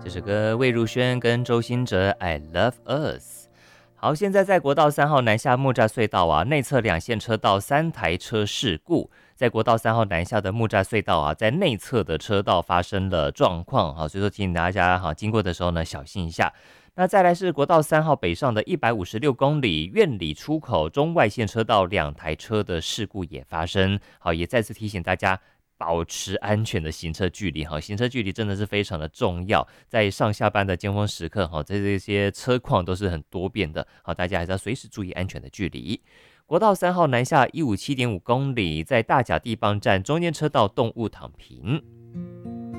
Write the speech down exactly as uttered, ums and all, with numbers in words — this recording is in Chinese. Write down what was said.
这首歌魏如萱跟周兴哲 I Love Us。 好，现在在国道三号南下木栅隧道啊，内侧两线车道三台车事故，在国道三号南下的木栅隧道啊，在内侧的车道发生了状况，好，所以说提醒大家哈，经过的时候呢小心一下。那再来是国道三号北上的一百五十六公里苑里出口中外线车道两台车的事故也发生，好，也再次提醒大家保持安全的行车距离，行车距离真的是非常的重要，在上下班的尖峰时刻，在这些车况都是很多变的，大家还是要随时注意安全的距离。国道三号南下一百五十七点五公里，在大甲地方站中间车道动物躺平。